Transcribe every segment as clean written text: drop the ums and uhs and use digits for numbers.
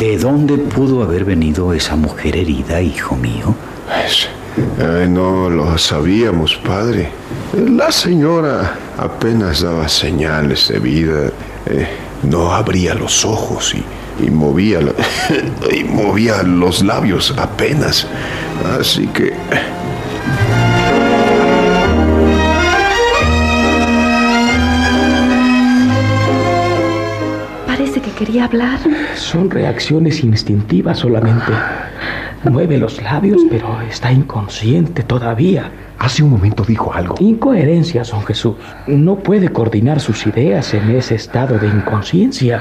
¿De dónde pudo haber venido esa mujer herida, hijo mío? No lo sabíamos, padre. La señora apenas daba señales de vida. No abría los ojos y movía los labios apenas. Así que... Parece que quería hablar. Son reacciones instintivas solamente. Mueve los labios, pero está inconsciente todavía. Hace un momento dijo algo. Incoherencia, Don Jesús. No puede coordinar sus ideas en ese estado de inconsciencia.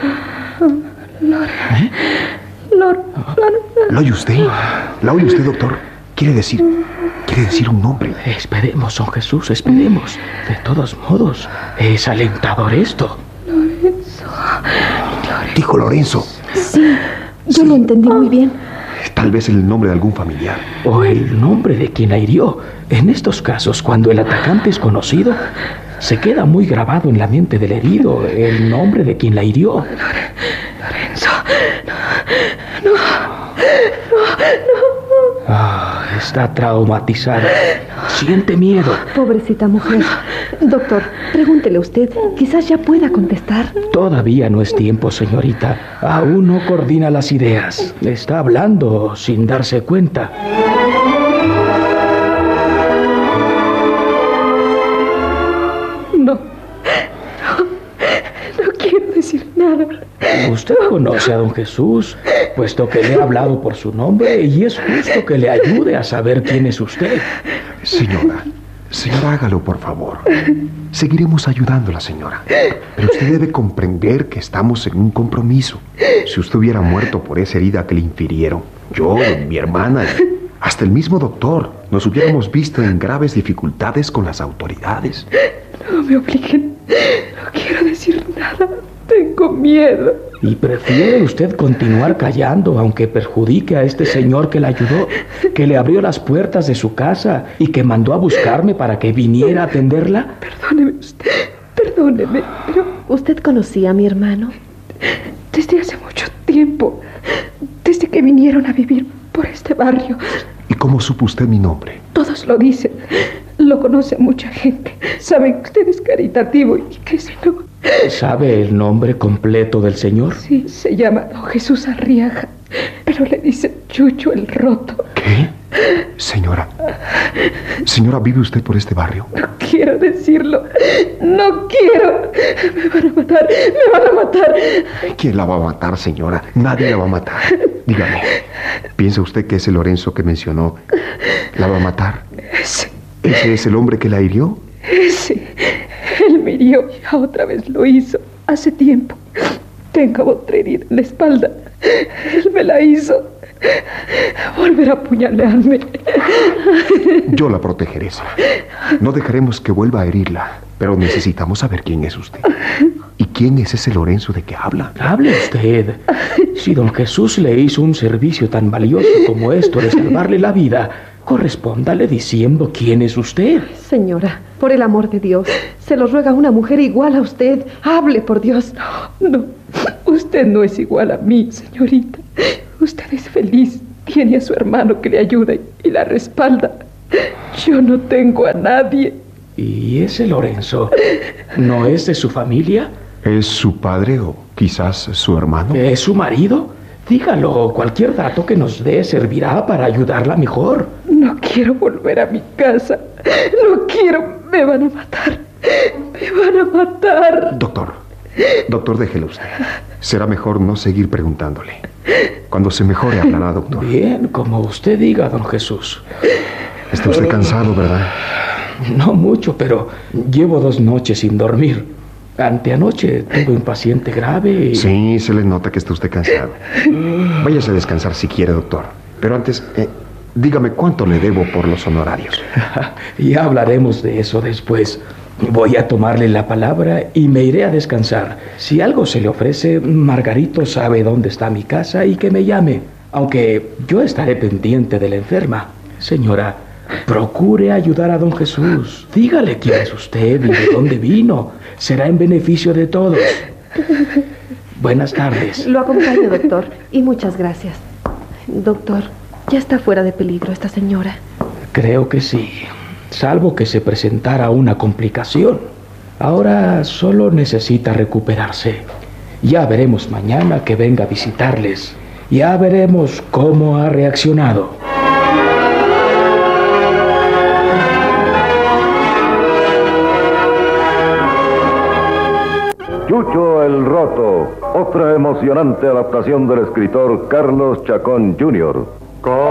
¿La oye usted? ¿La oye usted, doctor? Quiere decir un nombre. Esperemos, Don Jesús, esperemos. De todos modos, es alentador esto. Lorenzo. Dijo Lorenzo. Sí, yo lo entendí muy bien. Tal vez el nombre de algún familiar. O el nombre de quien la hirió. En estos casos, cuando el atacante es conocido, se queda muy grabado en la mente del herido el nombre de quien la hirió. Lorenzo. Está traumatizada. Siente miedo. Pobrecita mujer. Doctor, pregúntele usted. Quizás ya pueda contestar. Todavía no es tiempo, señorita. Aún no coordina las ideas. Está hablando sin darse cuenta. No quiero decir nada. Usted conoce a Don Jesús, puesto que le ha hablado por su nombre, y es justo que le ayude a saber quién es usted. Señora, hágalo, por favor. Seguiremos ayudándola, señora. Pero usted debe comprender que estamos en un compromiso. Si usted hubiera muerto por esa herida que le infirieron, yo, mi hermana, hasta el mismo doctor, nos hubiéramos visto en graves dificultades con las autoridades. No me obliguen. No quiero decir nada. Tengo miedo. ¿Y prefiere usted continuar callando, aunque perjudique a este señor que la ayudó, que le abrió las puertas de su casa y que mandó a buscarme para que viniera a atenderla? Perdóneme usted, perdóneme, pero... ¿Usted conocía a mi hermano? Desde hace mucho tiempo, desde que vinieron a vivir por este barrio. ¿Y cómo supo usted mi nombre? Todos lo dicen, lo conoce mucha gente. Saben que usted es caritativo y que si no... ¿Sabe el nombre completo del señor? Sí, se llama Don Jesús Arriaga, pero le dicen Chucho el Roto. ¿Qué? Señora, ¿vive usted por este barrio? No quiero decirlo, no quiero. Me van a matar. ¿Quién la va a matar, señora? Nadie la va a matar. Dígame, ¿piensa usted que ese Lorenzo que mencionó la va a matar? ¿Ese es el hombre que la hirió? Sí, él me hirió y ya otra vez lo hizo. Hace tiempo. Tengo otra herida en la espalda. Él me la hizo. Volver a apuñalarme. Yo la protegeré, sí. No dejaremos que vuelva a herirla. Pero necesitamos saber quién es usted. ¿Y quién es ese Lorenzo de que habla? Hable usted. Si Don Jesús le hizo un servicio tan valioso como esto de salvarle la vida, correspóndale diciendo quién es usted. Señora, por el amor de Dios, se lo ruega una mujer igual a usted. Hable, por Dios. No, usted no es igual a mí, señorita. Usted es feliz. Tiene a su hermano que le ayuda y la respalda. Yo no tengo a nadie. ¿Y ese Lorenzo no es de su familia? ¿Es su padre o quizás su hermano? ¿Es su marido? Dígalo, cualquier dato que nos dé servirá para ayudarla mejor. No quiero volver a mi casa. No quiero. Me van a matar. Me van a matar. Doctor, déjelo usted. Será mejor no seguir preguntándole. Cuando se mejore hablará, doctor. Bien, como usted diga, Don Jesús. Está usted cansado, ¿verdad? No mucho, pero llevo 2 noches sin dormir. Anteanoche tuve un paciente grave y... Sí, se le nota que está usted cansado. Váyase a descansar si quiere, doctor. Pero antes, dígame cuánto le debo por los honorarios. Ya hablaremos de eso después. Voy a tomarle la palabra y me iré a descansar. Si algo se le ofrece, Margarito sabe dónde está mi casa y que me llame. Aunque yo estaré pendiente de la enferma. Señora, procure ayudar a Don Jesús. Dígale quién es usted y de dónde vino. Será en beneficio de todos. Buenas tardes. Lo acompaño, doctor, y muchas gracias. Doctor, ya está fuera de peligro esta señora. Creo que sí, salvo que se presentara una complicación. Ahora solo necesita recuperarse. Ya veremos mañana que venga a visitarles. Ya veremos cómo ha reaccionado. Chucho el Roto, otra emocionante adaptación del escritor Carlos Chacón Jr.